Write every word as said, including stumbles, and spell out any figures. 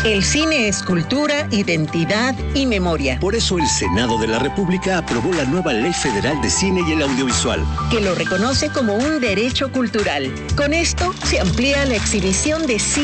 El cine es cultura, identidad y memoria. Por eso el Senado de la República aprobó la nueva Ley Federal de Cine y el Audiovisual, que lo reconoce como un derecho cultural. Con esto se amplía la exhibición de cine